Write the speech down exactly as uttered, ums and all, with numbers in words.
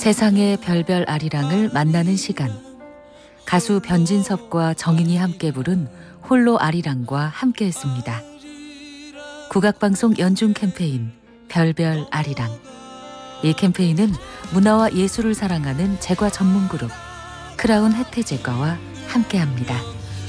세상의 별별 아리랑을 만나는 시간. 가수 변진섭과 정인이 함께 부른 홀로 아리랑과 함께했습니다. 국악방송 연중 캠페인 별별 아리랑. 이 캠페인은 문화와 예술을 사랑하는 제과 전문그룹 크라운 혜태제과와 함께합니다.